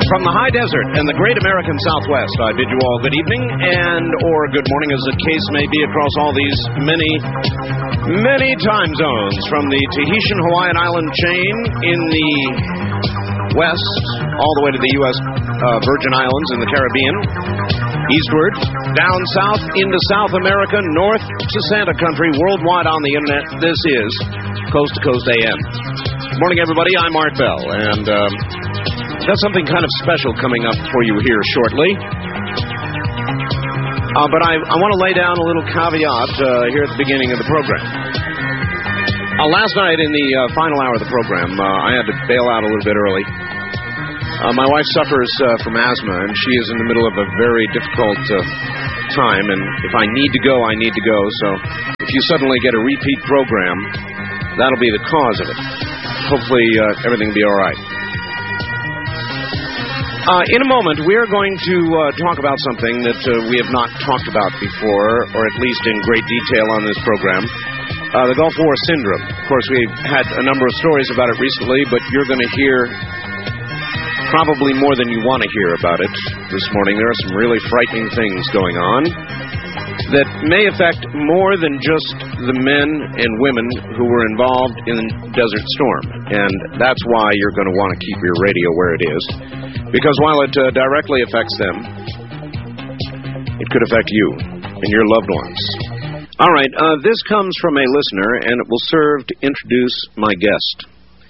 From the high desert and the great American Southwest, I bid you all good evening and or good morning, as the case may be, across all these many time zones, from the Tahitian Hawaiian island chain in the west all the way to the U.S. Virgin Islands in the Caribbean, eastward, down south into South America, north to Santa Country, worldwide on the internet. This is Coast to Coast AM. Good morning, everybody. I'm Art Bell, and got something kind of special coming up for you here shortly. But I want to lay down a little caveat here at the beginning of the program. Last night in the final hour of the program, I had to bail out a little bit early. My wife suffers from asthma, and she is in the middle of a very difficult time, and if I need to go, I need to go. So if you suddenly get a repeat program, that'll be the cause of it. Hopefully everything will be all right. In a moment, we're going to talk about something that we have not talked about before, or at least in great detail on this program, the Gulf War Syndrome. Of course, we've had a number of stories about it recently, but you're going to hear probably more than you want to hear about it this morning. There are some really frightening things going on that may affect more than just the men and women who were involved in Desert Storm. And that's why you're going to want to keep your radio where it is. Because while it directly affects them, it could affect you and your loved ones. All right, this comes from a listener, and it will serve to introduce my guest.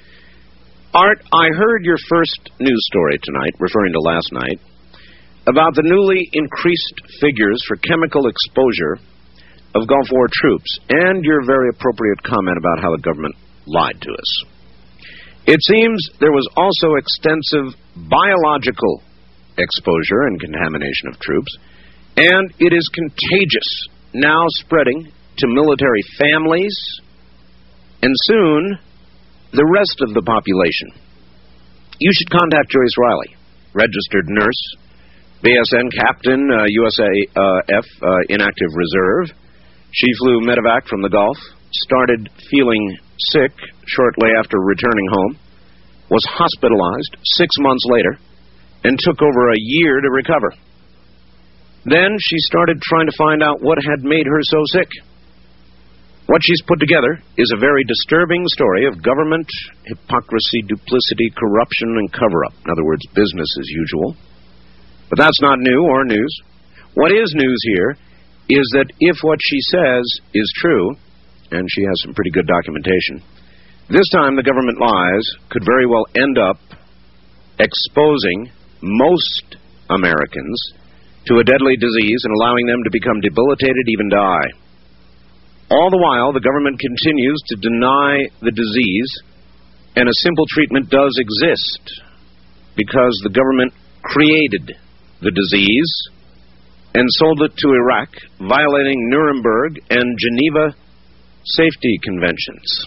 Art, I heard your first news story tonight, referring to last night, about the newly increased figures for chemical exposure of Gulf War troops, and your very appropriate comment about how the government lied to us. It seems there was also extensive biological exposure and contamination of troops, and it is contagious, now spreading to military families, and soon the rest of the population. You should contact Joyce Riley, registered nurse, BSN captain, USAF, inactive reserve. She flew medevac from the Gulf, started feeling sick shortly after returning home, was hospitalized 6 months later, and took over a year to recover. Then she started trying to find out what had made her so sick. What she's put together is a very disturbing story of government hypocrisy, duplicity, corruption, and cover-up. In other words, business as usual. But that's not new or news. What is news here is that if what she says is true, and she has some pretty good documentation, this time the government lies could very well end up exposing most Americans to a deadly disease and allowing them to become debilitated, even die. All the while, the government continues to deny the disease, and a simple treatment does exist because the government created the disease and sold it to Iraq, violating Nuremberg and Geneva safety conventions.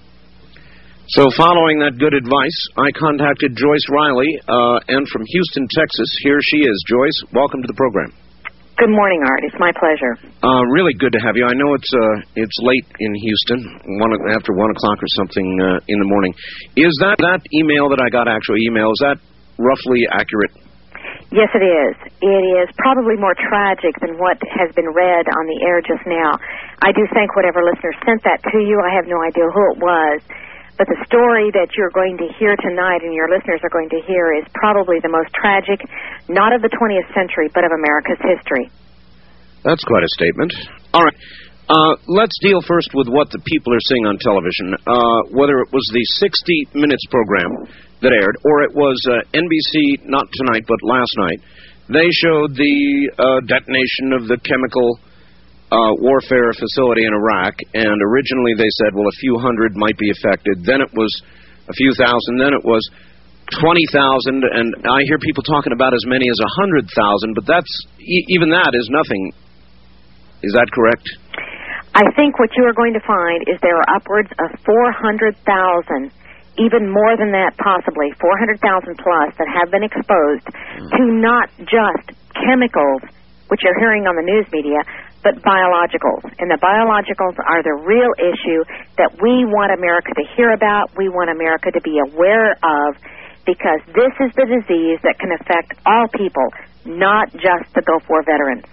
So following that good advice, I contacted Joyce Riley, and from Houston, Texas, here she is. Joyce, welcome to the program. Good morning, Art. It's my pleasure. Really good to have you. I know it's late in Houston, after 1 o'clock or something in the morning. Is that email that I got, actual email, is that roughly accurate? Yes, it is. It is probably more tragic than what has been read on the air just now. I do thank whatever listener sent that to you. I have no idea who it was. But the story that you're going to hear tonight and your listeners are going to hear is probably the most tragic, not of the 20th century, but of America's history. That's quite a statement. All right. Let's deal first with what the people are seeing on television. Whether it was the 60 Minutes program that aired, or it was NBC, not tonight, but last night, they showed the detonation of the chemical warfare facility in Iraq, and originally they said, well, a few hundred might be affected. Then it was a few thousand. Then it was 20,000, and I hear people talking about as many as 100,000, but that's even that is nothing. Is that correct? I think what you are going to find is there are upwards of 400,000, even more than that possibly, 400,000 plus that have been exposed to not just chemicals, which you're hearing on the news media, but biologicals. And the biologicals are the real issue that we want America to hear about, we want America to be aware of, because this is the disease that can affect all people, not just the Gulf War veterans.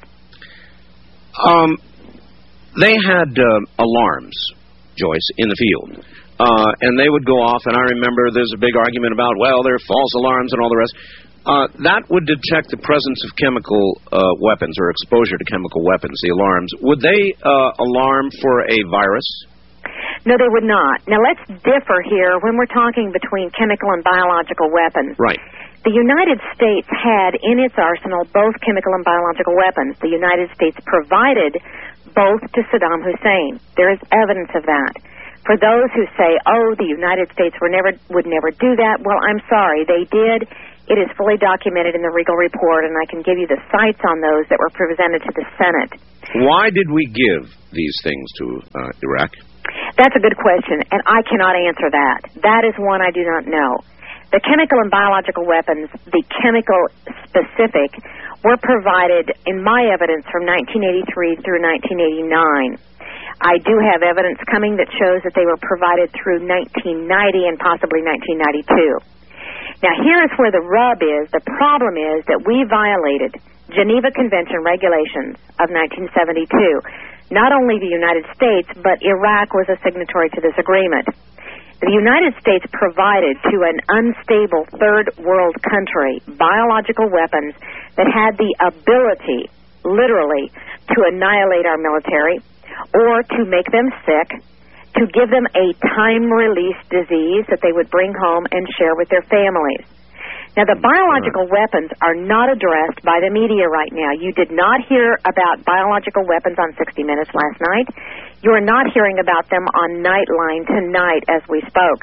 They had alarms, Joyce, in the field. And they would go off, and I remember there's a big argument about, well, they're false alarms and all the rest. That would detect the presence of chemical weapons or exposure to chemical weapons, the alarms. Would they alarm for a virus? No, they would not. Now, let's differ here when we're talking between chemical and biological weapons. Right. The United States had in its arsenal both chemical and biological weapons. The United States provided both to Saddam Hussein. There is evidence of that. For those who say, oh, the United States would never do that, well, I'm sorry, they did. It is fully documented in the Regal Report, and I can give you the cites on those that were presented to the Senate. Why did we give these things to Iraq? That's a good question, and I cannot answer that. That is one I do not know. The chemical and biological weapons, the chemical specific, were provided in my evidence from 1983 through 1989. I do have evidence coming that shows that they were provided through 1990 and possibly 1992. Now, here is where the rub is. The problem is that we violated Geneva Convention regulations of 1972. Not only the United States, but Iraq was a signatory to this agreement. The United States provided to an unstable third world country biological weapons that had the ability, literally, to annihilate our military or to make them sick, to give them a time-release disease that they would bring home and share with their families. Now, the biological weapons are not addressed by the media right now. You did not hear about biological weapons on 60 Minutes last night. You are not hearing about them on Nightline tonight as we spoke.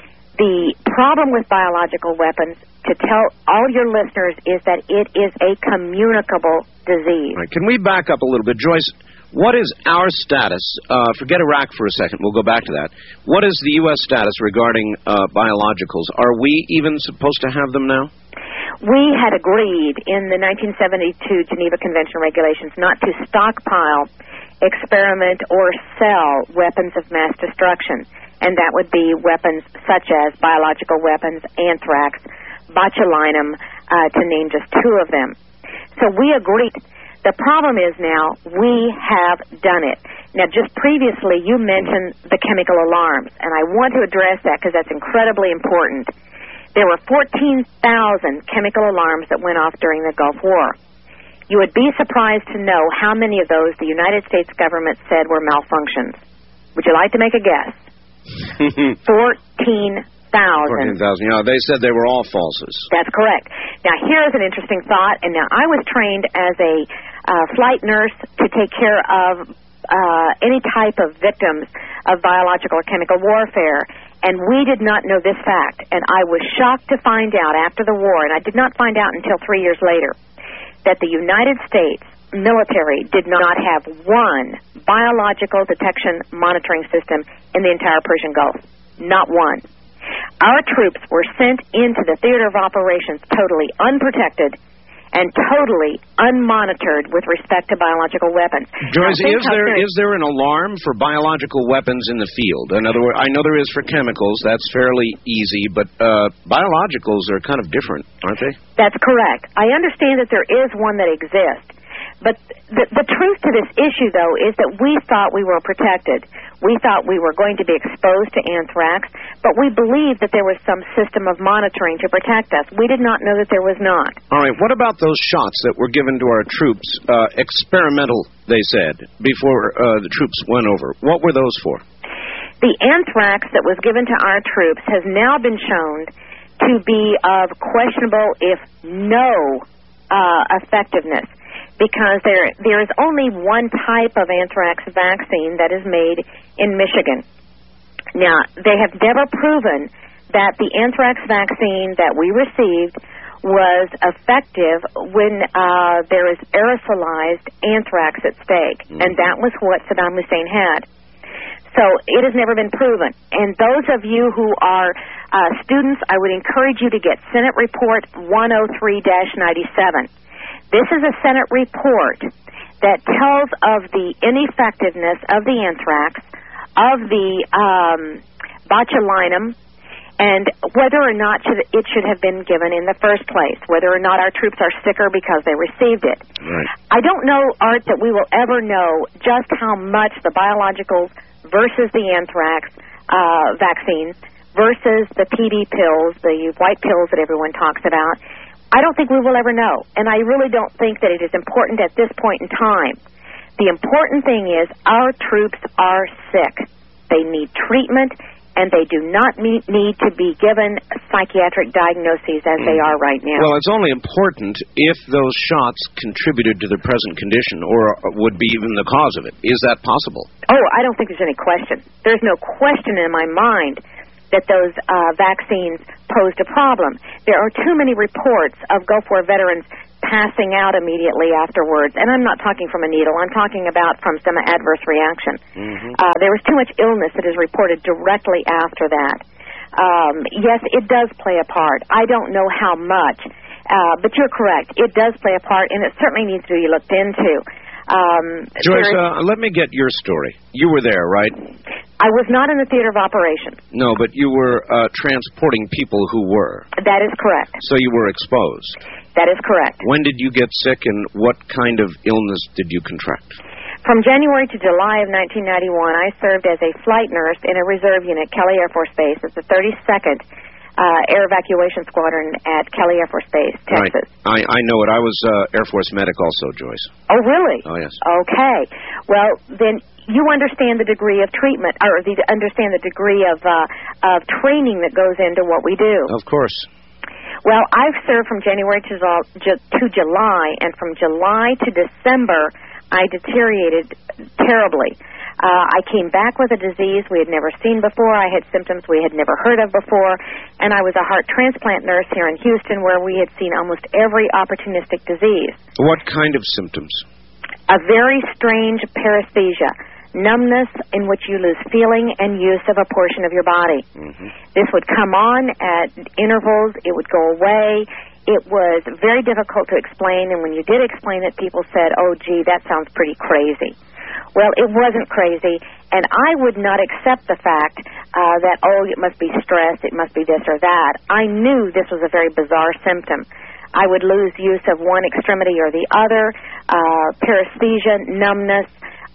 The problem with biological weapons, to tell all your listeners, is that it is a communicable disease. Right. Can we back up a little bit? Joyce, what is our status? Forget Iraq for a second. We'll go back to that. What is the U.S. status regarding biologicals? Are we even supposed to have them now? We had agreed in the 1972 Geneva Convention regulations not to stockpile, experiment, or sell weapons of mass destruction. And that would be weapons such as biological weapons, anthrax, botulinum, to name just two of them. So we agreed. The problem is now we have done it. Now, just previously, you mentioned the chemical alarms, and I want to address that because that's incredibly important. There were 14,000 chemical alarms that went off during the Gulf War. You would be surprised to know how many of those the United States government said were malfunctions. Would you like to make a guess? 14,000. 14,000. Yeah, they said they were all falses. That's correct. Now, here's an interesting thought. And now, I was trained as a flight nurse to take care of any type of victims of biological or chemical warfare. And we did not know this fact. And I was shocked to find out after the war, and I did not find out until 3 years later, that the United States military did not have one biological detection monitoring system in the entire Persian Gulf. Not one. Our troops were sent into the theater of operations totally unprotected and totally unmonitored with respect to biological weapons. Joyce, is there an alarm for biological weapons in the field? In other words, I know there is for chemicals. That's fairly easy, but biologicals are kind of different, aren't they? That's correct. I understand that there is one that exists. But the truth to this issue, though, is that we thought we were protected. We thought we were going to be exposed to anthrax, but we believed that there was some system of monitoring to protect us. We did not know that there was not. All right, what about those shots that were given to our troops, experimental, they said, before the troops went over? What were those for? The anthrax that was given to our troops has now been shown to be of questionable, if no, effectiveness. Because there is only one type of anthrax vaccine that is made in Michigan. Now, they have never proven that the anthrax vaccine that we received was effective when there is aerosolized anthrax at stake. And that was what Saddam Hussein had. So it has never been proven. And those of you who are students, I would encourage you to get Senate Report 103-97. This is a Senate report that tells of the ineffectiveness of the anthrax, of the botulinum, and whether or not it should have been given in the first place, whether or not our troops are sicker because they received it. Right. I don't know, Art, that we will ever know just how much the biologicals versus the anthrax vaccine versus the PD pills, the white pills that everyone talks about. I don't think we will ever know, and I really don't think that it is important at this point in time. The important thing is our troops are sick. They need treatment, and they do not need to be given psychiatric diagnoses as they are right now. Well, it's only important if those shots contributed to their present condition or would be even the cause of it. Is that possible? Oh, I don't think there's any question. There's no question in my mind that those vaccines posed a problem. There are too many reports of Gulf War veterans passing out immediately afterwards. And I'm not talking from a needle. I'm talking about from some adverse reaction. There was too much illness that is reported directly after that. Yes, it does play a part. I don't know how much, but you're correct. It does play a part, and it certainly needs to be looked into. Joyce, let me get your story. You were there, right? I was not in the theater of operations. No, but you were transporting people who were. That is correct. So you were exposed. That is correct. When did you get sick, and what kind of illness did you contract? From January to July of 1991, I served as a flight nurse in a reserve unit, Kelly Air Force Base. It's the 32nd Air Evacuation Squadron at Kelly Air Force Base, Texas. Right. I know it. I was Air Force medic also, Joyce. Oh, really? Oh, yes. Okay. Well, then you understand the degree of treatment, or understand the degree of training that goes into what we do. Of course. Well, I've served from January to July, and from July to December, I deteriorated terribly. I came back with a disease we had never seen before. I had symptoms we had never heard of before, and I was a heart transplant nurse here in Houston where we had seen almost every opportunistic disease. What kind of symptoms? A very strange paresthesia, numbness in which you lose feeling and use of a portion of your body. This would come on at intervals. It would go away. It was very difficult to explain, and when you did explain it, people said, oh, gee, that sounds pretty crazy. Well, it wasn't crazy, and I would not accept the fact that, oh, it must be stress, it must be this or that. I knew this was a very bizarre symptom. I would lose use of one extremity or the other, paresthesia, numbness,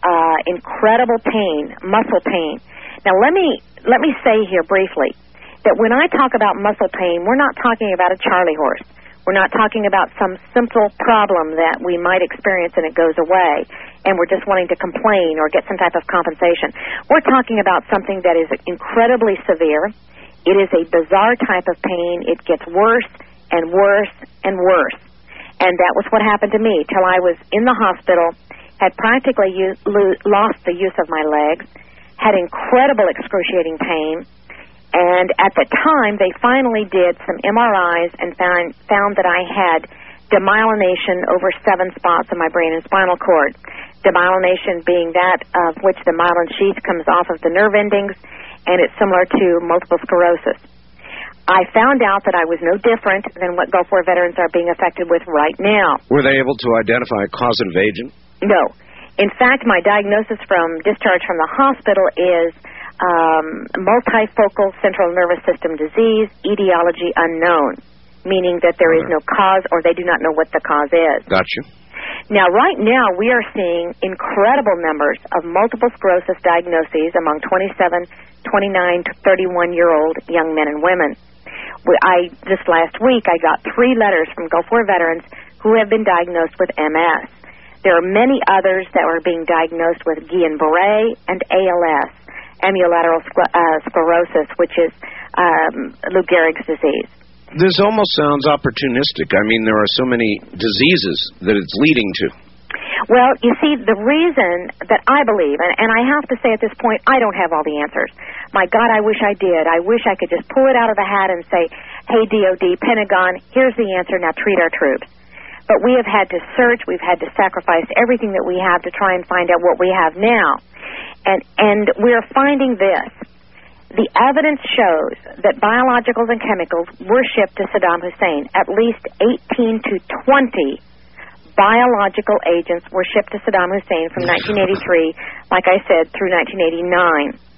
incredible pain, muscle pain. Now, let me say here briefly that when I talk about muscle pain, we're not talking about a Charlie horse. We're not talking about some simple problem that we might experience and it goes away, and we're just wanting to complain or get some type of compensation. We're talking about something that is incredibly severe. It is a bizarre type of pain. It gets worse and worse and worse. And that was what happened to me till I was in the hospital, had practically lost the use of my legs, had incredible excruciating pain. And at the time, they finally did some MRIs and found that I had demyelination over 7 spots in my brain and spinal cord. Demyelination being that of which the myelin sheath comes off of the nerve endings, and it's similar to multiple sclerosis. I found out that I was no different than what Gulf War veterans are being affected with right now. Were they able to identify a causative agent? No. In fact, my diagnosis from discharge from the hospital is multifocal central nervous system disease, etiology unknown, meaning that there is no cause or they do not know what the cause is. Gotcha. Now, right now, we are seeing incredible numbers of multiple sclerosis diagnoses among 27, 29 to 31-year-old young men and women. Just last week, I got 3 letters from Gulf War veterans who have been diagnosed with MS. There are many others that are being diagnosed with Guillain-Barré and ALS. Amyotrophic sclerosis, which is Lou Gehrig's disease. This almost sounds opportunistic. I mean, there are so many diseases that it's leading to. Well, you see, the reason that I believe, and I have to say at this point, I don't have all the answers. My God, I wish I did. I wish I could just pull it out of the hat and say, hey, DOD, Pentagon, here's the answer, now treat our troops. But we have had to search, we've had to sacrifice everything that we have to try and find out what we have now. And we're finding this. The evidence shows that biologicals and chemicals were shipped to Saddam Hussein. At least 18 to 20 biological agents were shipped to Saddam Hussein from 1983, like I said, through 1989.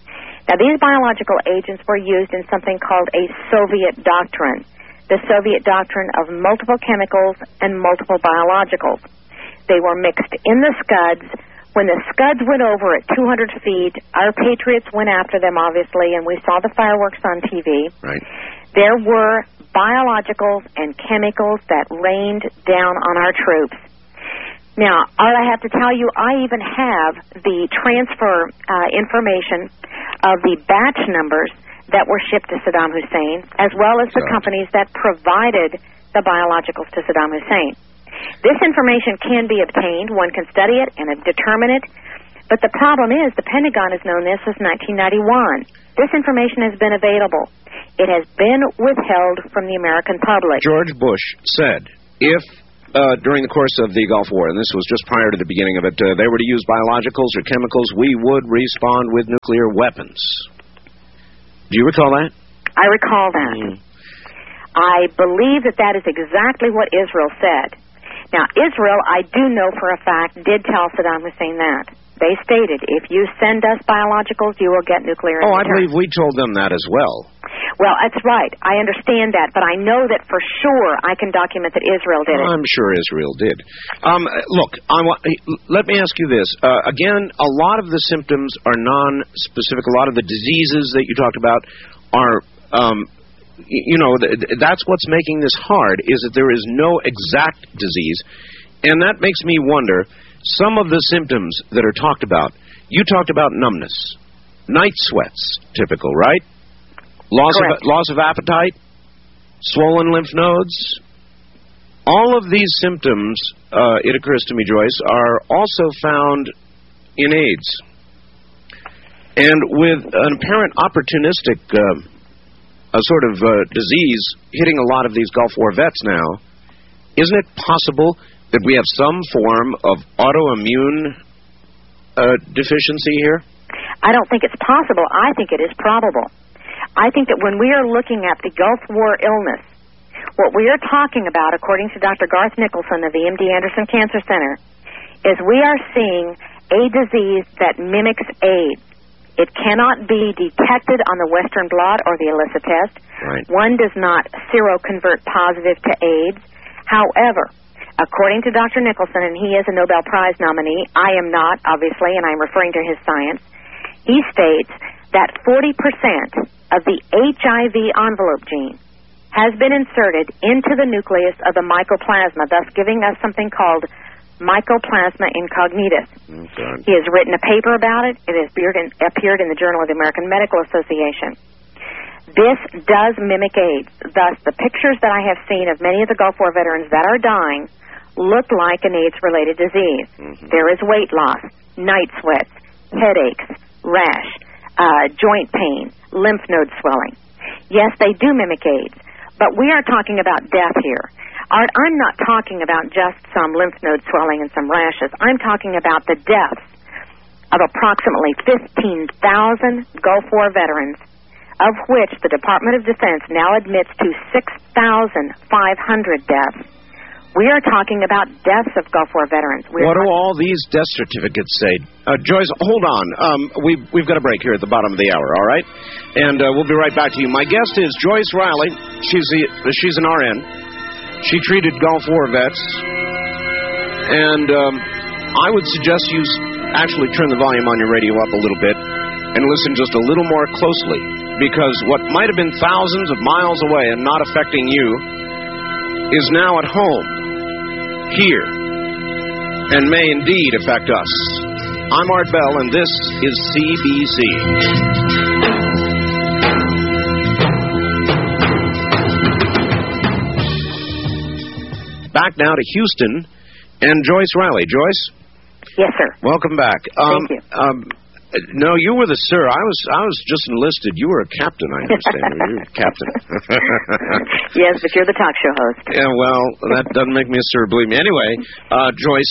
Now, these biological agents were used in something called a Soviet doctrine, the Soviet doctrine of multiple chemicals and multiple biologicals. They were mixed in the Scuds. When the Scuds went over at 200 feet, our Patriots went after them, obviously, and we saw the fireworks on TV. Right. There were biologicals and chemicals that rained down on our troops. Now, all I have to tell you, I even have the transfer information of the batch numbers that were shipped to Saddam Hussein, as well as the companies that provided the biologicals to Saddam Hussein. This information can be obtained. One can study it and determine it. But the problem is the Pentagon has known this since 1991. This information has been available. It has been withheld from the American public. George Bush said if during the course of the Gulf War, and this was just prior to the beginning of it, they were to use biologicals or chemicals, we would respond with nuclear weapons. Do you recall that? I recall that. I believe that that is exactly what Israel said. Now, Israel, I do know for a fact, did tell Saddam Hussein that. They stated, if you send us biologicals, you will get nuclear in return. I believe we told them that as well. Well, that's right. I understand that, but I know that for sure I can document that Israel did it. I'm sure Israel did. Look, let me ask you this. Again, a lot of the symptoms are non-specific. A lot of the diseases that you talked about are... that's what's making this hard, is that there is no exact disease. And that makes me wonder, some of the symptoms that are talked about, you talked about numbness, night sweats, typical, right? Loss of appetite, swollen lymph nodes. All of these symptoms, it occurs to me, Joyce, are also found in AIDS. And with an apparent opportunistic... a sort of disease hitting a lot of these Gulf War vets now, isn't it possible that we have some form of autoimmune deficiency here? I don't think it's possible. I think it is probable. I think that when we are looking at the Gulf War illness, what we are talking about, according to Dr. Garth Nicholson of the MD Anderson Cancer Center, is we are seeing a disease that mimics AIDS. It cannot be detected on the Western blot or the ELISA test. Right. One does not seroconvert positive to AIDS. However, according to Dr. Nicholson, and he is a Nobel Prize nominee, I am not, obviously, and I'm referring to his science, he states that 40% of the HIV envelope gene has been inserted into the nucleus of the mycoplasma, thus giving us something called Mycoplasma incognitus. Okay. He has written a paper about it. It has appeared in the Journal of the American Medical Association. This does mimic AIDS. Thus, the pictures that I have seen of many of the Gulf War veterans that are dying look like an AIDS-related disease. Mm-hmm. There is weight loss, night sweats, headaches, rash, joint pain, lymph node swelling. Yes, they do mimic AIDS, but we are talking about death here. Art, I'm not talking about just some lymph node swelling and some rashes. I'm talking about the deaths of approximately 15,000 Gulf War veterans, of which the Department of Defense now admits to 6,500 deaths. We are talking about deaths of Gulf War veterans. What do all these death certificates say? Joyce, hold on. We've got a break here at the bottom of the hour, all right? And we'll be right back to you. My guest is Joyce Riley. She's an RN. She treated Gulf War vets, and I would suggest you actually turn the volume on your radio up a little bit and listen just a little more closely, because what might have been thousands of miles away and not affecting you is now at home, here, and may indeed affect us. I'm Art Bell, and this is CBC. Back now to Houston and Joyce Riley. Joyce? Yes, sir. Welcome back. Thank you. No, you were the sir. I was just enlisted. You were a captain, I understand. You were a captain. Yes, but you're the talk show host. Yeah, well, that doesn't make me a sir, believe me. Anyway, Joyce,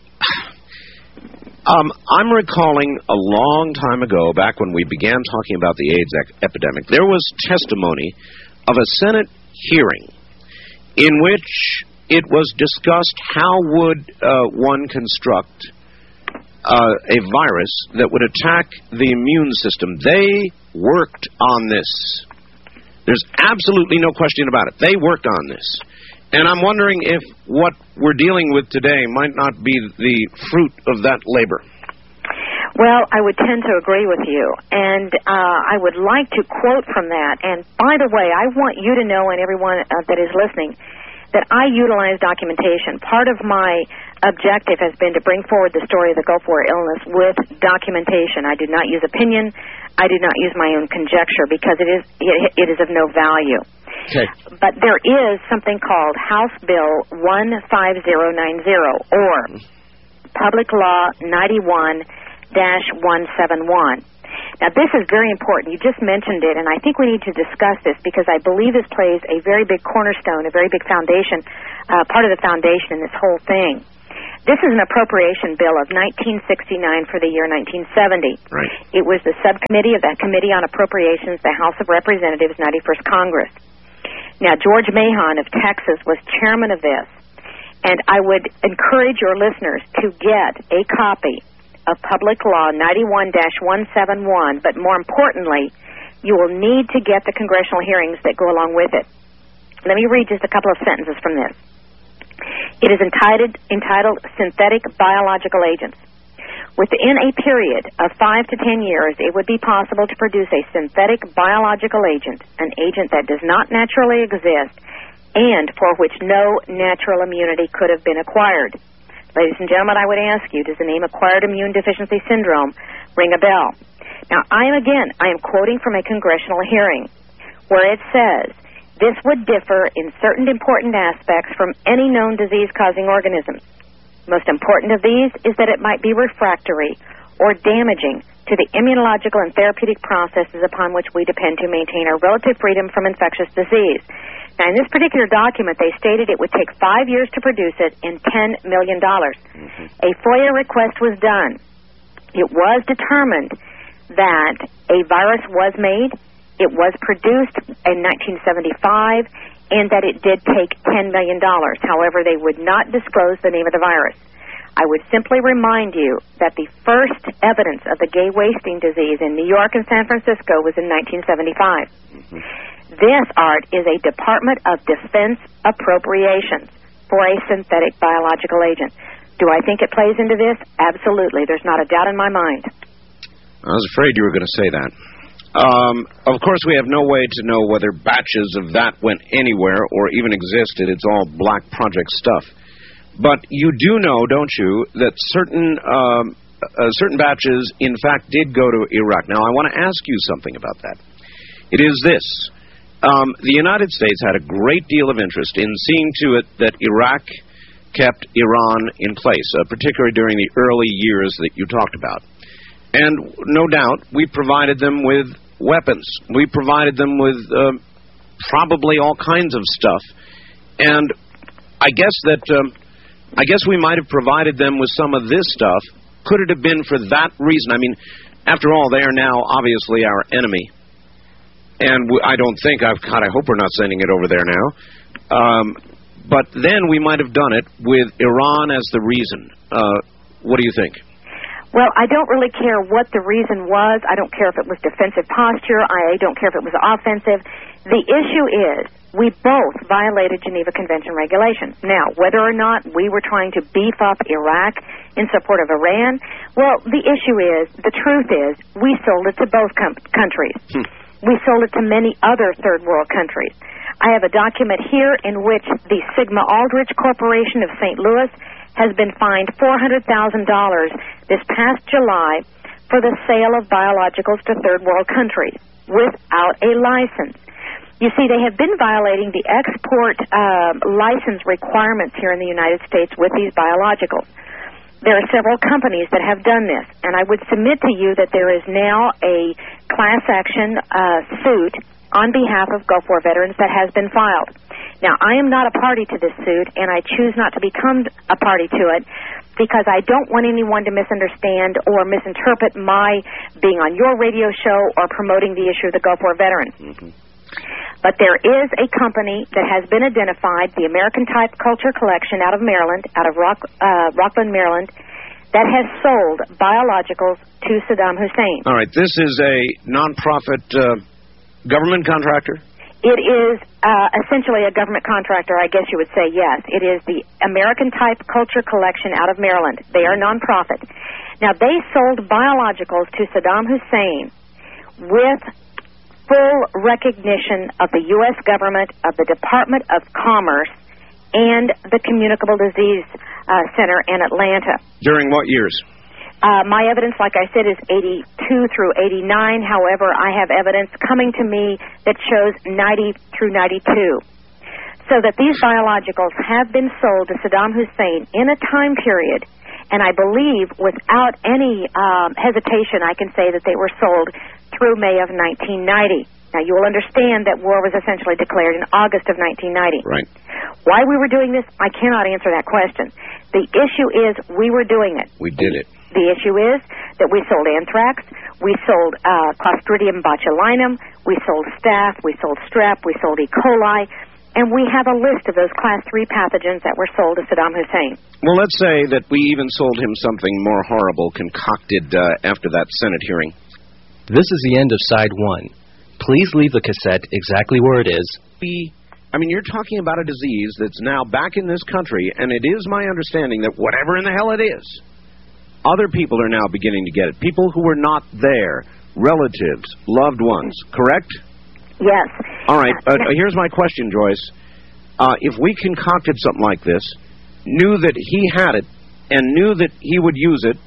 I'm recalling a long time ago, back when we began talking about the AIDS epidemic, there was testimony of a Senate hearing in which it was discussed how would one construct a virus that would attack the immune system. They worked on this. There's absolutely no question about it. They worked on this. And I'm wondering if what we're dealing with today might not be the fruit of that labor. Well, I would tend to agree with you, and I would like to quote from that. And by the way, I want you to know, and everyone that is listening, that I utilize documentation. Part of my objective has been to bring forward the story of the Gulf War illness with documentation. I did not use opinion. I did not use my own conjecture because it is of no value. Okay. But there is something called House Bill 15090, or Public Law 91-171. Now, this is very important. You just mentioned it, and I think we need to discuss this because I believe this plays a very big cornerstone, a very big foundation, part of the foundation in this whole thing. This is an appropriation bill of 1969 for the year 1970. Right. It was the subcommittee of that Committee on Appropriations, the House of Representatives, 91st Congress. Now, George Mahon of Texas was chairman of this, and I would encourage your listeners to get a copy of Public Law 91-171, but more importantly, you will need to get the congressional hearings that go along with it. Let me read just a couple of sentences from this. It is entitled Synthetic Biological Agents. Within a period of 5 to 10 years, it would be possible to produce a synthetic biological agent, an agent that does not naturally exist and for which no natural immunity could have been acquired. Ladies and gentlemen, I would ask you, does the name acquired immune deficiency syndrome ring a bell? Now, I am quoting from a congressional hearing where it says, this would differ in certain important aspects from any known disease-causing organisms. Most important of these is that it might be refractory or damaging to the immunological and therapeutic processes upon which we depend to maintain our relative freedom from infectious disease. Now, in this particular document, they stated it would take 5 years to produce it and $10 million. A FOIA request was done. It was determined that a virus was made, it was produced in 1975, and that it did take $10 million. However, they would not disclose the name of the virus. I would simply remind you that the first evidence of the gay wasting disease in New York and San Francisco was in 1975. This, Art, is a Department of Defense appropriations for a synthetic biological agent. Do I think it plays into this? Absolutely. There's not a doubt in my mind. I was afraid you were going to say that. Of course, we have no way to know whether batches of that went anywhere or even existed. It's all black project stuff. But you do know, don't you, that certain batches, in fact, did go to Iraq. Now, I want to ask you something about that. It is this. The United States had a great deal of interest in seeing to it that Iraq kept Iran in place, particularly during the early years that you talked about. And no doubt, we provided them with weapons. We provided them with probably all kinds of stuff. And I guess we might have provided them with some of this stuff. Could it have been for that reason? I mean, after all, they are now obviously our enemy. And I don't think, I hope we're not sending it over there now. But then we might have done it with Iran as the reason. What do you think? Well, I don't really care what the reason was. I don't care if it was defensive posture. I don't care if it was offensive. The issue is we both violated Geneva Convention regulations. Now, whether or not we were trying to beef up Iraq in support of Iran, well, the issue is, the truth is, we sold it to both countries. We sold it to many other third world countries. I have a document here in which the Sigma Aldrich Corporation of St. Louis has been fined $400,000 this past July for the sale of biologicals to third world countries without a license. You see, they have been violating the export license requirements here in the United States with these biologicals. There are several companies that have done this, and I would submit to you that there is now a class action suit on behalf of Gulf War veterans that has been filed. Now, I am not a party to this suit, and I choose not to become a party to it because I don't want anyone to misunderstand or misinterpret my being on your radio show or promoting the issue of the Gulf War veterans. But there is a company that has been identified, the American Type Culture Collection out of Maryland, out of Rockland, Maryland, that has sold biologicals to Saddam Hussein. All right, this is a non-profit government contractor? It is essentially a government contractor, I guess you would say, yes. It is the American Type Culture Collection out of Maryland. They are non-profit. Now, they sold biologicals to Saddam Hussein with full recognition of the U.S. government, of the Department of Commerce, and the Communicable Disease Center in Atlanta. During what years? My evidence, like I said, is 82 through 89. However, I have evidence coming to me that shows 90 through 92. So that these biologicals have been sold to Saddam Hussein in a time period, and I believe without any hesitation I can say that they were sold through May of 1990. Now, you will understand that war was essentially declared in August of 1990. Right. Why we were doing this, I cannot answer that question. The issue is we were doing it. We did it. The issue is that we sold anthrax, we sold Clostridium botulinum, we sold staph, we sold strep, we sold E. coli, and we have a list of those Class 3 pathogens that were sold to Saddam Hussein. Well, let's say that we even sold him something more horrible concocted after that Senate hearing. This is the end of Side 1. Please leave the cassette exactly where it is. I mean, you're talking about a disease that's now back in this country, and it is my understanding that whatever in the hell it is, other people are now beginning to get it. People who were not there, relatives, loved ones, correct? Yes. All right, here's my question, Joyce. If we concocted something like this, knew that he had it, and knew that he would use it,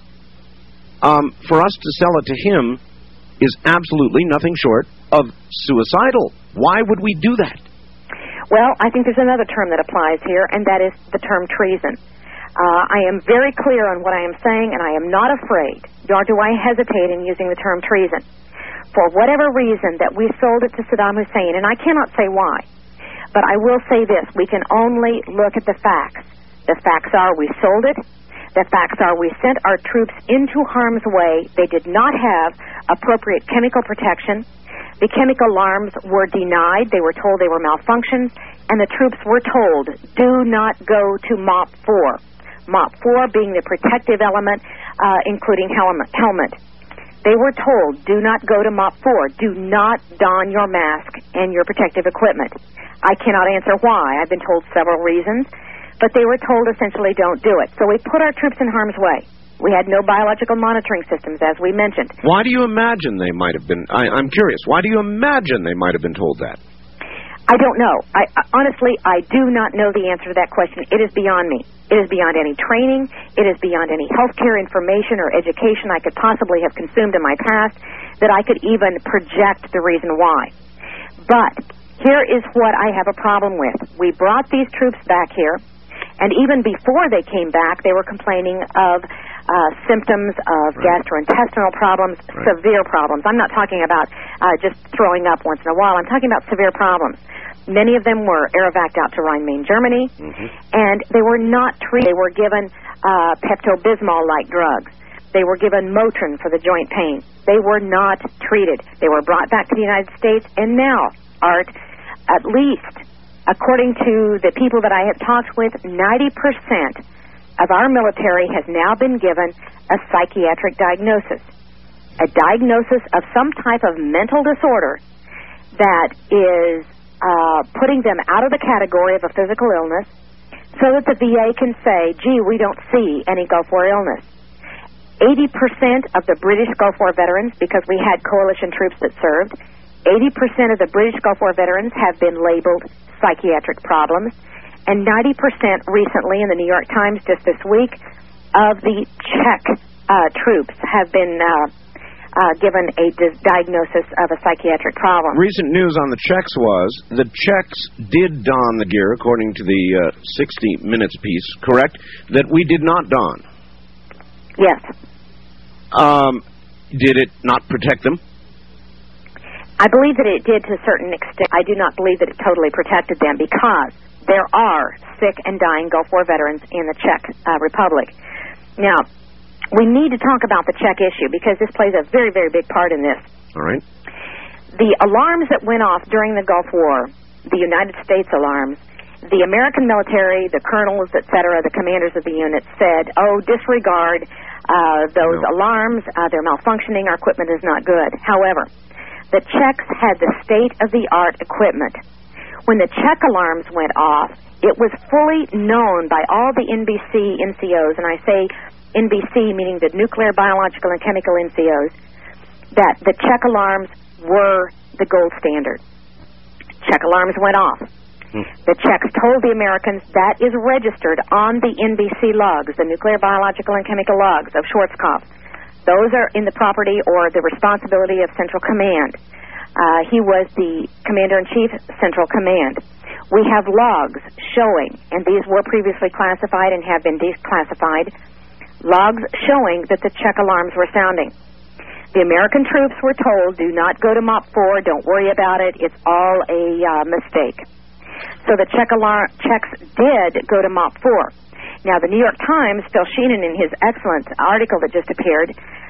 for us to sell it to him is absolutely nothing short of suicidal. Why would we do that? Well, I think there's another term that applies here, and that is the term treason. I am very clear on what I am saying, and I am not afraid, nor do I hesitate in using the term treason. For whatever reason that we sold it to Saddam Hussein, and I cannot say why, but I will say this, we can only look at the facts. The facts are we sold it. The facts are we sent our troops into harm's way. They did not have appropriate chemical protection. The chemical alarms were denied. They were told they were malfunctions, and the troops were told, do not go to MOP 4. MOP 4 being the protective element, including helmet. They were told, do not go to MOP 4. Do not don your mask and your protective equipment. I cannot answer why. I've been told several reasons, but they were told essentially don't do it. So we put our troops in harm's way. We had no biological monitoring systems, as we mentioned. Why do you imagine they might have been, I'm curious, why do you imagine they might have been told that? I don't know. Honestly, I do not know the answer to that question. It is beyond me. It is beyond any training. It is beyond any healthcare information or education I could possibly have consumed in my past that I could even project the reason why. But here is what I have a problem with. We brought these troops back here, and even before they came back, they were complaining of symptoms of gastrointestinal problems, severe problems. I'm not talking about just throwing up once in a while. I'm talking about severe problems. Many of them were air-evac out to Rhein-Main, Germany, and they were not treated. They were given Pepto-Bismol-like drugs. They were given Motrin for the joint pain. They were not treated. They were brought back to the United States, and now, Art, at least, according to the people that I have talked with, 90% of our military has now been given a psychiatric diagnosis, a diagnosis of some type of mental disorder that is putting them out of the category of a physical illness so that the VA can say, gee, we don't see any Gulf War illness. 80% of the British Gulf War veterans, because we had coalition troops that served, 80% of the British Gulf War veterans have been labeled psychiatric problems. And 90% recently in the New York Times just this week of the Czech troops have been given a diagnosis of a psychiatric problem. Recent news on the Czechs was the Czechs did don the gear, according to the 60 Minutes piece, correct? That we did not don. Yes. Did it not protect them? I believe that it did to a certain extent. I do not believe that it totally protected them because there are sick and dying Gulf War veterans in the Czech Republic. Now, we need to talk about the Czech issue because this plays a very, very big part in this. All right. The alarms that went off during the Gulf War, the United States alarms, the American military, the colonels, et cetera, the commanders of the units said, oh, disregard, Those alarms, they're malfunctioning. Our equipment is not good. However, the Czechs had the state-of-the-art equipment. When the Czech alarms went off, it was fully known by all the NBC NCOs, and I say NBC meaning the nuclear, biological, and chemical NCOs, that the Czech alarms were the gold standard. Czech alarms went off. The Czechs told the Americans that is registered on the NBC logs, the nuclear, biological, and chemical logs of Schwarzkopf. Those are in the property or the responsibility of Central Command. He was the Commander-in-Chief, Central Command. We have logs showing, and these were previously classified and have been declassified, logs showing that the Czech alarms were sounding. The American troops were told, do not go to MOP 4, don't worry about it, it's all a mistake. So the Czechs did go to MOP 4. Now, the New York Times, Phil Sheenan, in his excellent article that just appeared,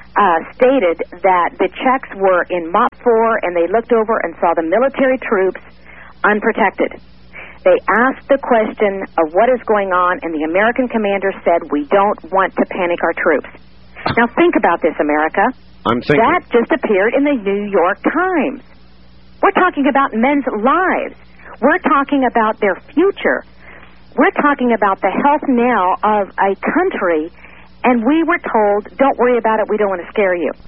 stated that the Czechs were in MOP 4 and they looked over and saw the military troops unprotected. They asked the question of what is going on, and the American commander said, we don't want to panic our troops. Now, think about this, America. I'm thinking. That just appeared in the New York Times. We're talking about men's lives. We're talking about their future. We're talking about the health now of a country, and we were told, don't worry about it, we don't want to scare you.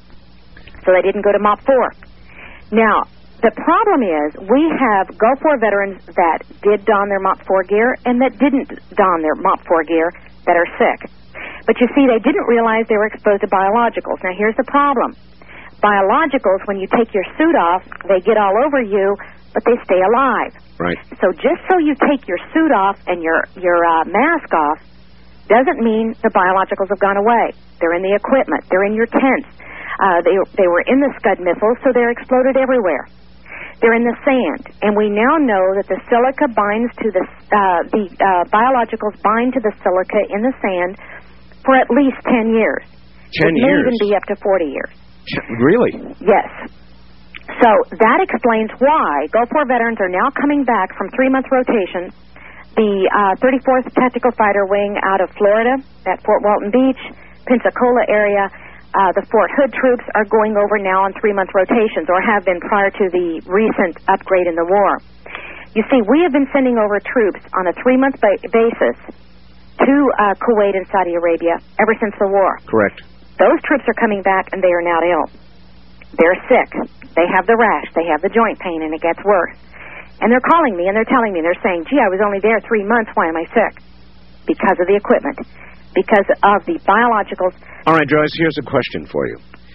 So they didn't go to MOP 4. Now, the problem is we have Gulf War veterans that did don their MOP 4 gear and that didn't don their MOP 4 gear that are sick. But you see, they didn't realize they were exposed to biologicals. Now, here's the problem. Biologicals, when you take your suit off, they get all over you, but they stay alive. Right. So just so you take your suit off and your mask off doesn't mean the biologicals have gone away. They're in the equipment. They're in your tents. They were in the Scud missiles, so they're exploded everywhere. They're in the sand, and we now know that the silica binds to the biologicals bind to the silica in the sand for at least 10 years. 10 years? It may even be up to 40 years. Really? Yes. So that explains why Gulf War veterans are now coming back from 3-month rotation. The 34th Tactical Fighter Wing out of Florida at Fort Walton Beach, Pensacola area, the Fort Hood troops are going over now on 3-month rotations, or have been prior to the recent upgrade in the war. You see, we have been sending over troops on a 3-month basis to Kuwait and Saudi Arabia ever since the war. Correct. Those troops are coming back, and they are now ill. They're sick. They have the rash. They have the joint pain, and it gets worse. And they're calling me, and they're telling me, they're saying, gee, I was only there 3 months. Why am I sick? Because of the equipment. Because of the biologicals. All right, Joyce, here's a question for you.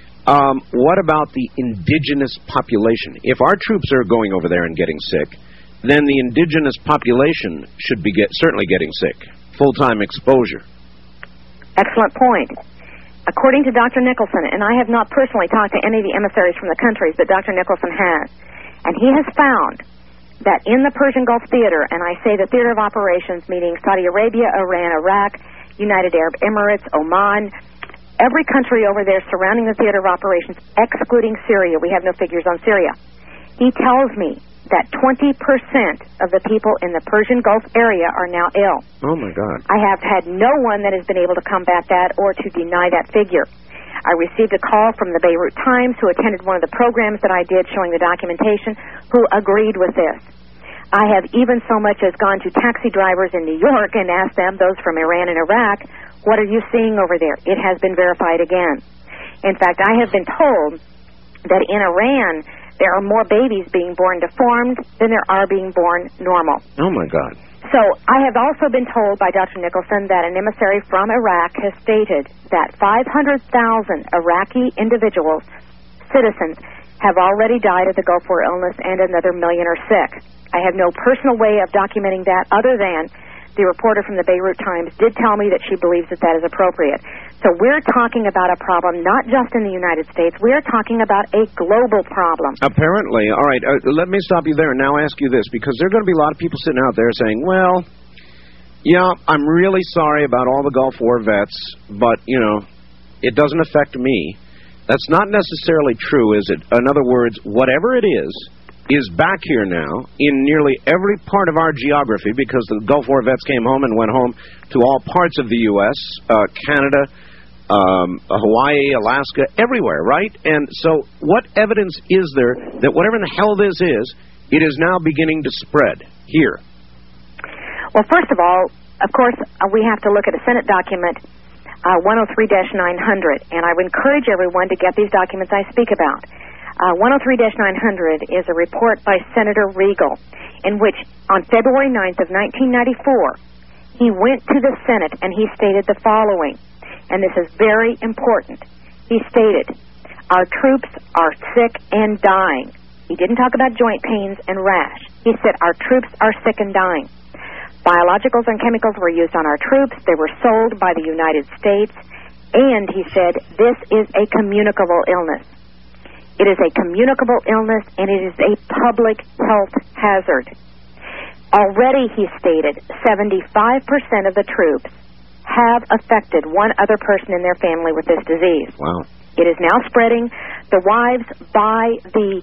What about the indigenous population? If our troops are going over there and getting sick, then the indigenous population should be certainly getting sick. Full-time exposure. Excellent point. According to Dr. Nicholson, and I have not personally talked to any of the emissaries from the countries, but Dr. Nicholson has, and he has found that in the Persian Gulf theater, and I say the theater of operations, meaning Saudi Arabia, Iran, Iraq, United Arab Emirates, Oman, every country over there surrounding the theater of operations, excluding Syria. We have no figures on Syria. He tells me that 20% of the people in the Persian Gulf area are now ill. Oh, my God. I have had no one that has been able to combat that or to deny that figure. I received a call from the Beirut Times, who attended one of the programs that I did showing the documentation, who agreed with this. I have even so much as gone to taxi drivers in New York and asked them, those from Iran and Iraq, what are you seeing over there? It has been verified again. In fact, I have been told that in Iran, there are more babies being born deformed than there are being born normal. Oh, my God. So I have also been told by Dr. Nicholson that an emissary from Iraq has stated that 500,000 Iraqi individuals, citizens, have already died of the Gulf War illness and another million are sick. I have no personal way of documenting that other than the reporter from the Beirut Times did tell me that she believes that that is appropriate. So we're talking about a problem not just in the United States. We're talking about a global problem. Apparently. All right, let me stop you there and now ask you this, because there are going to be a lot of people sitting out there saying, well, yeah, I'm really sorry about all the Gulf War vets, but, you know, it doesn't affect me. That's not necessarily true, is it? In other words, whatever it is back here now in nearly every part of our geography, because the Gulf War vets came home and went home to all parts of the U.S., Canada, Hawaii, Alaska, everywhere, right? And so what evidence is there that whatever in the hell this is, it is now beginning to spread here? Well, first of all, of course, we have to look at a Senate document 103-900, and I would encourage everyone to get these documents I speak about. 103-900 is a report by Senator Regal, in which on February 9th of 1994, he went to the Senate and he stated the following, and this is very important. He stated, our troops are sick and dying. He didn't talk about joint pains and rash. He said, our troops are sick and dying. Biologicals and chemicals were used on our troops. They were sold by the United States. And he said, this is a communicable illness. It is a communicable illness, and it is a public health hazard. Already, he stated, 75% of the troops have affected one other person in their family with this disease. Wow. It is now spreading. The wives buy the